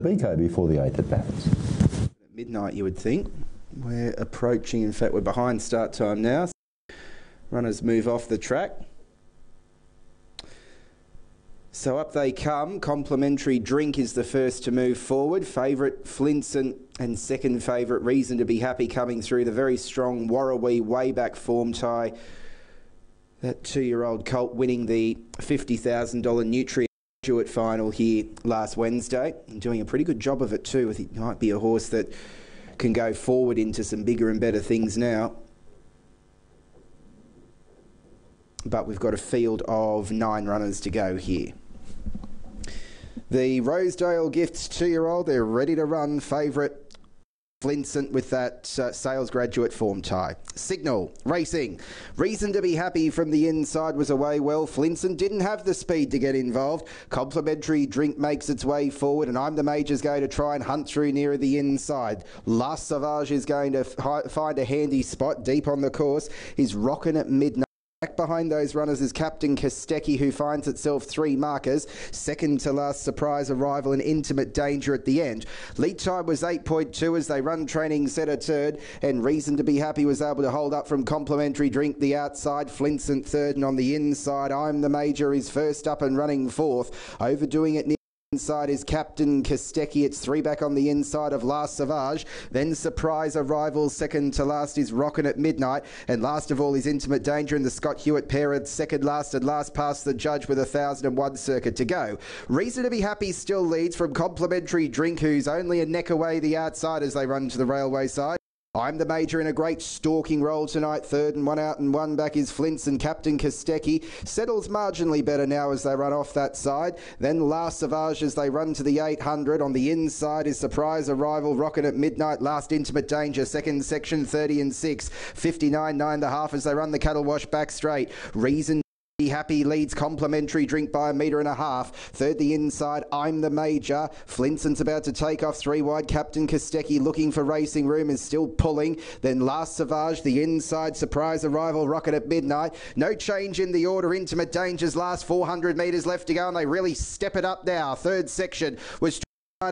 BK before the 8th at Bathurst. Midnight, you would think. We're approaching, in fact, we're behind start time now. Runners move off the track. So up they come. Complimentary Drink is the first to move forward. Favourite Flinson and second favourite Reason to Be Happy coming through. The very strong Warrawee way back form tie. That 2-year-old colt winning the $50,000 Nutri Graduate final here last Wednesday and doing a pretty good job of it too. I think it might be a horse that can go forward into some bigger and better things now. But we've got a field of 9 runners to go here. The Rosedale Gifts 2-year-old, they're ready to run. Favourite Flinson with that Sales Graduate form tie. Signal, racing. Reason to Be Happy from the inside was away well. Flinson didn't have the speed to get involved. Complimentary Drink makes its way forward, and I'm the Major's going to try and hunt through nearer the inside. Last Sauvage is going to find a handy spot deep on the course. He's rocking at midnight. Back behind those runners is Captain Kostecki, who finds itself 3 markers. Second to last, Surprise Arrival and Intimate Danger at the end. Lead time was 8.2 as they run training set a third, and Reason to Be Happy was able to hold up from Complimentary Drink the outside. Flinson third, and on the inside, I'm the Major is first up and running fourth. Overdoing it near inside is Captain Kostecki. It's 3 back on the inside of Last Sauvage. Then Surprise Arrival. Second to last is Rockin' at Midnight. And last of all is Intimate Danger and the Scott Hewitt pair at second last and last past the judge with 1,001 circuit to go. Reason to Be Happy still leads from Complimentary Drink, who's only a neck away the outside as they run to the railway side. I'm the Major in a great stalking role tonight. Third and 1 out and 1 back is Flinson. Captain Kostecki settles marginally better now as they run off that side. Then Last Sauvage as they run to the 800. On the inside is Surprise Arrival. Rockin' at Midnight. Last Intimate Danger. Second section 30 and 6. 59 9.5 as they run the Cattle Wash back straight. Reason Be Happy leads Complimentary Drink by 1.5 metres. Third the inside, I'm the Major. Flinson's about to take off 3 wide. Captain Kostecki looking for racing room is still pulling. Then Last Sauvage, the inside. Surprise Arrival, Rocket at Midnight. No change in the order. Intimate Danger's last 400 metres left to go, and they really step it up now. Third section was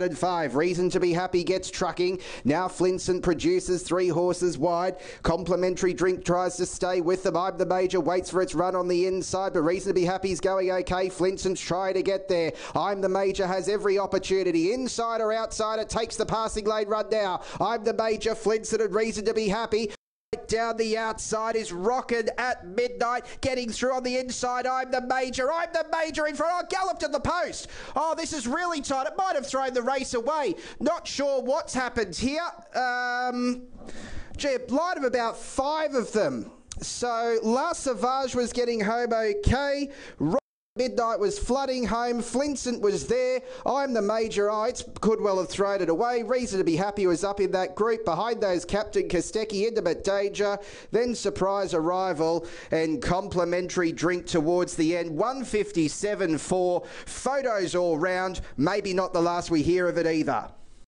5. Reason to Be Happy gets trucking. Now Flinson produces 3 horses wide. Complimentary Drink tries to stay with them. I'm the Major waits for its run on the inside, but Reason to Be Happy's going okay. Flinson's trying to get there. I'm the Major has every opportunity. Inside or outside, it takes the passing lane run now. I'm the Major, Flinson and Reason to Be Happy. Down the outside is Rockin' at Midnight, getting through on the inside. I'm the Major in front. Oh, galloped at the post. Oh, this is really tight. It might have thrown the race away. Not sure what's happened here. Gee, a line of about 5 of them. So Last Sauvage was getting home okay. Midnight was flooding home. Flinson was there. I'm the Major. Oh, it could well have thrown it away. Reason to Be Happy was up in that group. Behind those, Captain Kostecki, Intimate Danger, then Surprise Arrival and Complimentary Drink towards the end. 157.4. Photos all round. Maybe not the last we hear of it either.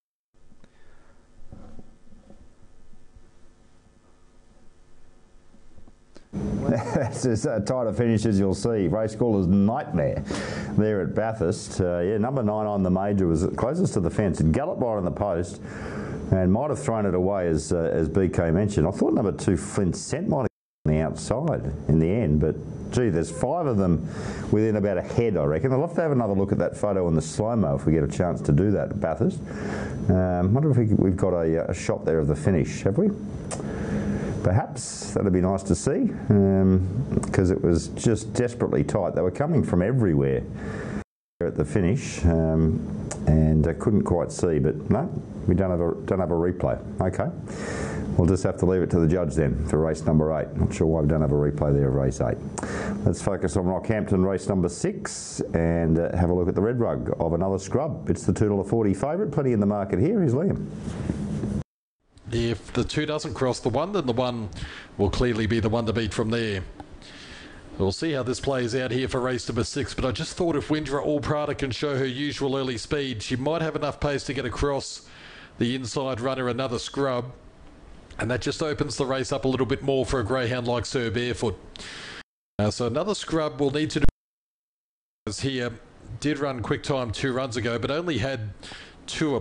That's as tight a finish as you'll see. Race caller's nightmare there at Bathurst. Number 9 on the Major was closest to the fence. It galloped right on the post and might have thrown it away as BK mentioned. I thought number 2 Flint Cent might have gone on the outside in the end, but gee, there's 5 of them within about a head, I reckon. I'll have to have another look at that photo in the slow-mo if we get a chance to do that at Bathurst. I wonder if we've got a shot there of the finish, have we? Perhaps that'd be nice to see because it was just desperately tight. They were coming from everywhere at the finish and I couldn't quite see, but no, we don't have a replay. Okay, we'll just have to leave it to the judge then for race number 8. Not sure why we don't have a replay there of race 8. Let's focus on Rockhampton race number 6 and have a look at the red rug of another scrub. It's the $2.40 favourite. Plenty in the market here. Here's Liam. If the 2 doesn't cross the 1, then the 1 will clearly be the one to beat from there. We'll see how this plays out here for race number 6, but I just thought if Windra All Prada can show her usual early speed, she might have enough pace to get across the inside runner, another scrub, and that just opens the race up a little bit more for a greyhound like Sir Barefoot. So another scrub will need to do here. Did run quick time 2 runs ago, but only had two